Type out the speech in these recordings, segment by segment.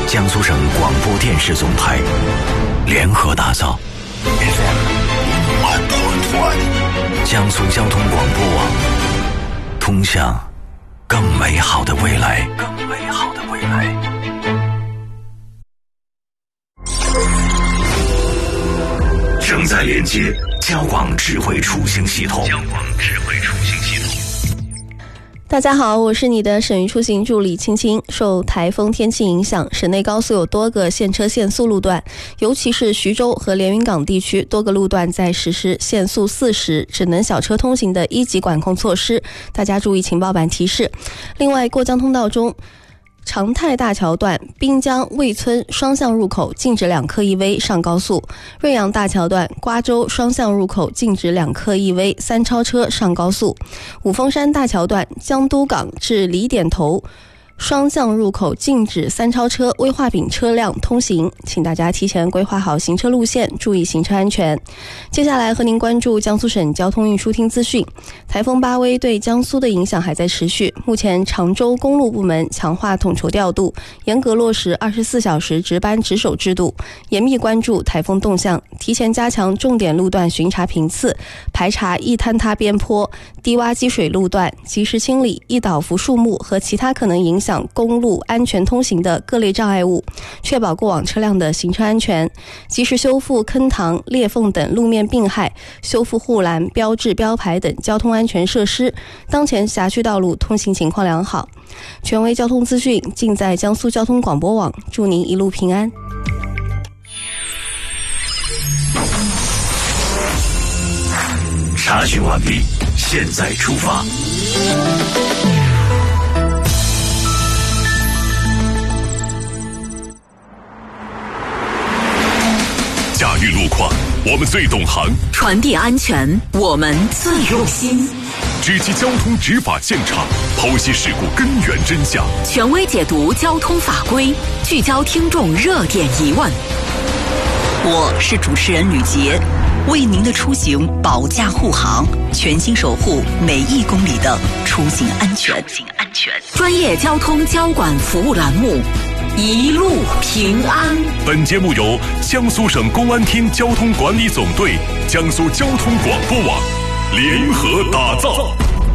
江苏省广播电视总台联合打造 FM 101，江苏交通广播网，通向更美好的未来。正在连接交广智慧出行系统。 大家好，我是你的省域出行助理青青。受台风天气影响，省内高速有多个限车限速路段，尤其是徐州和连云港地区多个路段在实施限速40只能小车通行的1级管控措施，大家注意情报版提示。另外，过江通道中长泰大桥段滨江魏村双向入口禁止2客1危上高速，瑞阳大桥段瓜州双向入口禁止2客1危3超车上高速，五峰山大桥段江都港至李点头双向入口禁止3超车危画饼车辆通行，请大家提前规划好行车路线，注意行车安全。接下来和您关注江苏省交通运输厅资讯。台风巴威对江苏的影响还在持续，目前常州公路部门强化统筹调度，严格落实24小时值班值守制度，严密关注台风动向，提前加强重点路段巡查频次，排查易坍塌边坡、低洼积水路段，及时清理易倒伏树木和其他可能影响公路安全通行的各类障碍物，确保过往车辆的行车安全，及时修复坑塘、裂缝等路面病害，修复护栏、标志、标牌等交通安全设施。当前辖区道路通行情况良好。权威交通资讯尽在江苏交通广播网，祝您一路平安。 查询完毕，现在出发。 驾驭路况，我们最懂行； 传递安全，我们最用心。 直击交通执法现场，剖析事故根源真相， 权威解读交通法规，聚焦听众热点疑问。我是主持人吕杰，为您的出行保驾护航，全心守护每1公里的出行安全。专业交通交管服务栏目，一路平安。 本节目由江苏省公安厅交通管理总队、江苏交通广播网联合打造。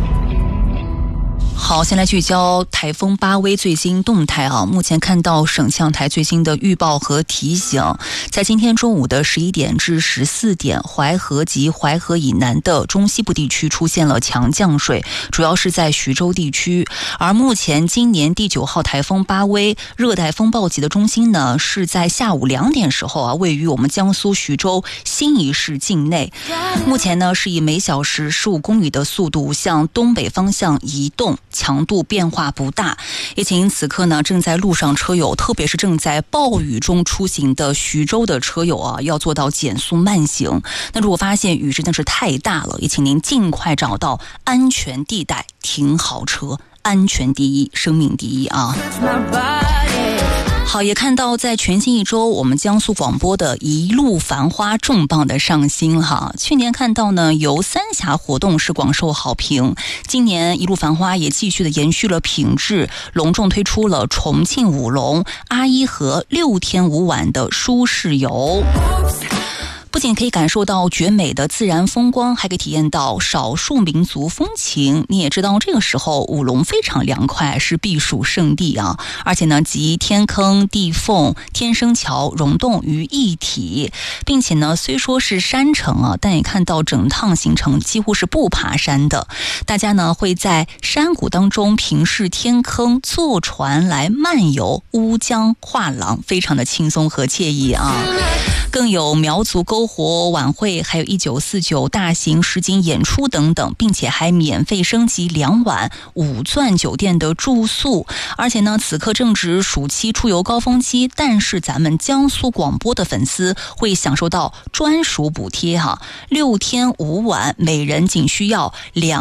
好，先来聚焦台风巴威最新动态啊。目前看到省气象台最新的预报和提醒，在今天中午的11点至14点，淮河及淮河以南的中西部地区出现了强降水，主要是在徐州地区。而目前今年第9号台风巴威热带风暴级的中心呢，是在下午2点时候啊，位于我们江苏徐州新沂市境内。目前呢，是以每小时15公里的速度向东北方向移动，强度变化不大，也请此刻呢正在路上车友，特别是正在暴雨中出行的徐州的车友啊，要做到减速慢行。那如果发现雨真的是太大了，也请您尽快找到安全地带停好车，安全第一，生命第一啊。好，也看到在全新一周，我们江苏广播的一路繁花重磅的上新哈。去年看到呢，由三峡活动是广受好评，今年一路繁花也继续的延续了品质，隆重推出了重庆五龙、阿依河6天5晚的舒适游。不仅可以感受到绝美的自然风光，还可以体验到少数民族风情。你也知道，这个时候五龙非常凉快，是避暑胜地啊！而且呢，集天坑、地缝、天生桥、溶洞于一体，并且呢，虽说是山城啊，但也看到整趟行程几乎是不爬山的。大家呢会在山谷当中平视天坑，坐船来漫游乌江画廊，非常的轻松和惬意啊！更有苗族篝火晚会，还有1949大型实景演出等等，并且还免费升级2晚5钻酒店的住宿。而且呢，此刻正值暑期出游高峰期，但是咱们江苏广播的粉丝会享受到专属补贴哈，6天5晚，每人仅需要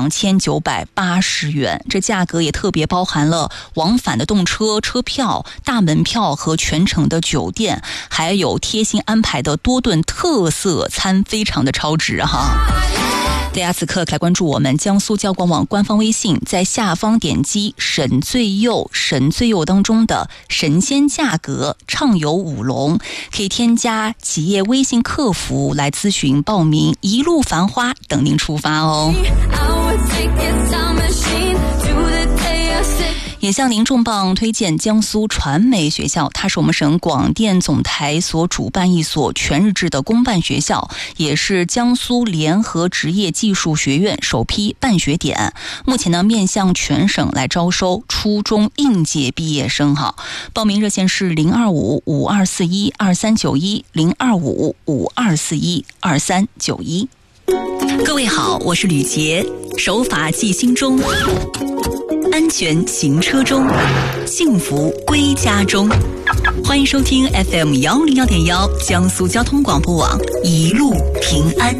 2980元。这价格也特别包含了往返的动车车票、大门票和全程的酒店，还有贴心安排的多顿特色餐，非常的超值哈。 大家此刻来关注我们江苏交广网官方微信，在下方点击神最右当中的神仙价格畅游舞龙，可以添加企业微信客服来咨询报名，一路繁花等您出发哦。也向您重磅推荐江苏传媒学校，它是我们省广电总台所主办一所全日制的公办学校，也是江苏联合职业技术学院首批办学点。目前呢，面向全省来招收初中应届毕业生哈。报名热线是025-5241-2391 025-5241-2391。各位好，我是吕杰，守法记心中，安全行车中，幸福归家中。欢迎收听 FM101.1 江苏交通广播网，一路平安。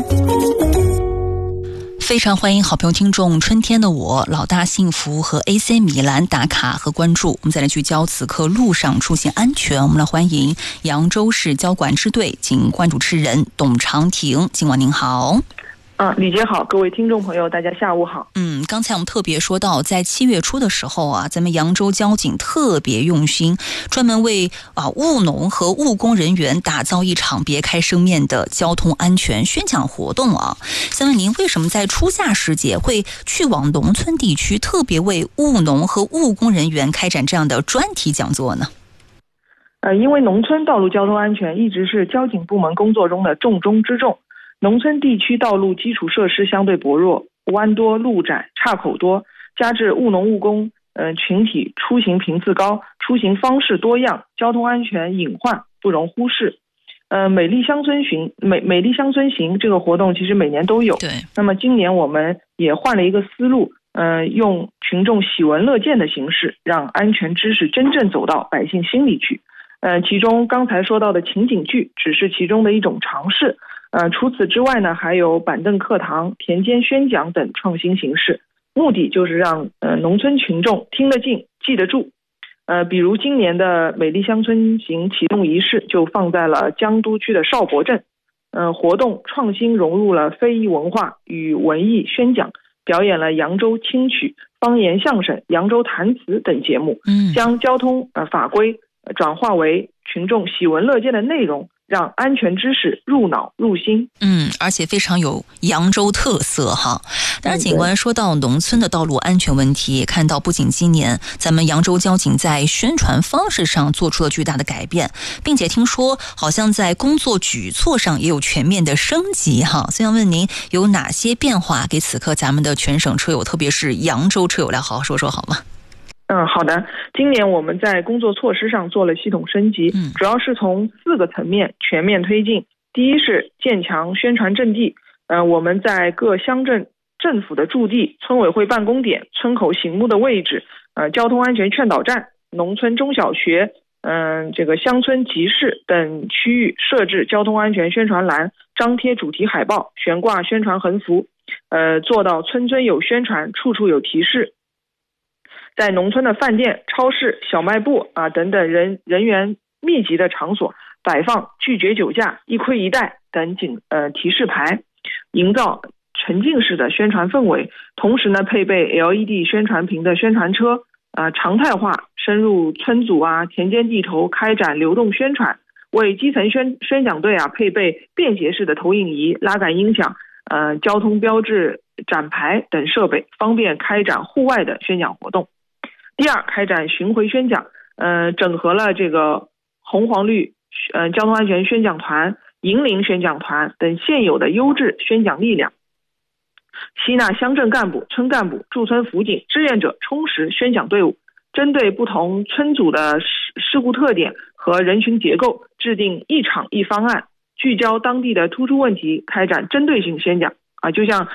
非常欢迎好朋友听众春天的我、老大幸福和 AC 米兰打卡和关注。我们再来聚焦此刻路上出行安全，我们来欢迎扬州市交管支队警官主持人董长廷。警官您好。 李姐好，各位听众朋友大家下午好。 刚才我们特别说到，在7月初的时候啊，咱们扬州交警特别用心，专门为务农和务工人员打造一场别开生面的交通安全宣讲活动啊。想问您，为什么在初夏时节会去往农村地区，特别为务农和务工人员开展这样的专题讲座呢？ 因为农村道路交通安全一直是交警部门工作中的重中之重。农村地区道路基础设施相对薄弱，弯多路窄岔口多，加之务农务工群体出行频次高，出行方式多样，交通安全隐患不容忽视。美丽乡村行这个活动其实每年都有，对。那么今年我们也换了一个思路，用群众喜闻乐见的形式，让安全知识真正走到百姓心里去。其中刚才说到的情景剧只是其中的一种尝试。除此之外呢，还有板凳课堂、田间宣讲等创新形式，目的就是让农村群众听得进、记得住。比如今年的美丽乡村行启动仪式就放在了江都区的邵伯镇。活动创新融入了非遗文化与文艺宣讲，表演了扬州清曲、方言相声、扬州弹词等节目，将交通法规转化为群众喜闻乐见的内容，让安全知识入脑入心。 而且非常有扬州特色哈。当然警官说到农村的道路安全问题，也看到不仅今年咱们扬州交警在宣传方式上做出了巨大的改变，并且听说好像在工作举措上也有全面的升级哈。所以想问您有哪些变化，给此刻咱们的全省车友，特别是扬州车友来好好说说好吗？ 好的。今年我们在工作措施上做了系统升级，主要是从4个层面全面推进。第一是建强宣传阵地，我们在各乡镇政府的驻地、村委会办公点、村口醒目的位置、交通安全劝导站、农村中小学、这个乡村集市等区域设置交通安全宣传栏，张贴主题海报，悬挂宣传横幅，做到村村有宣传，处处有提示。在农村的饭店、超市、小卖部等等人员密集的场所摆放拒绝酒驾、一盔一带等提示牌，营造沉浸式的宣传氛围。同时呢，配备 LED 宣传屏的宣传车，常态化深入村组田间地头开展流动宣传，为基层宣讲队配备便携式的投影仪、拉杆音响、交通标志展牌等设备，方便开展户外的宣讲活动。第二，开展巡回宣讲，整合了这个红黄绿交通安全宣讲团、银铃宣讲团等现有的优质宣讲力量，吸纳乡镇干部、村干部、驻村辅警、志愿者充实宣讲队伍，针对不同村组的事故特点和人群结构，制定一场一方案，聚焦当地的突出问题，开展针对性宣讲。就像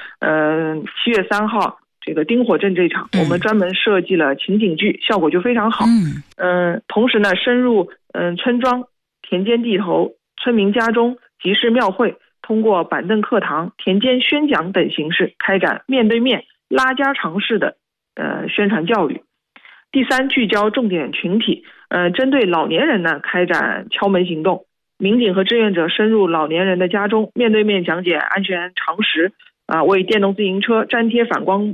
7月3号这个丁火镇这场，我们专门设计了情景剧，效果就非常好。同时呢，深入村庄、田间地头、村民家中、集市庙会，通过板凳课堂、田间宣讲等形式，开展面对面拉家常式的宣传教育。第三，聚焦重点群体，针对老年人呢，开展敲门行动，民警和志愿者深入老年人的家中，面对面讲解安全常识， 为电动自行车粘贴反光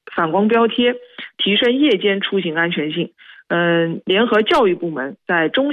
标贴，提升夜间出行安全性。联合教育部门在中